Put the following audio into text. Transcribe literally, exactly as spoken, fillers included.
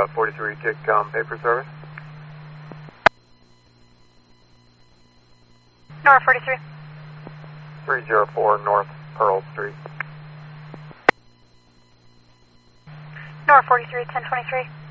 uh, forty-three, take um, paper service. North forty-three. three oh four North Pearl Street. North forty-three, ten twenty-three.